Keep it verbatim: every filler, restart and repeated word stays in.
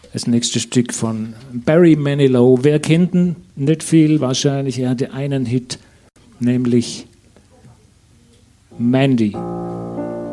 Das nächste Stück von Barry Manilow. Wer kennt ihn? Nicht viel wahrscheinlich. Er hatte einen Hit, nämlich Mandy.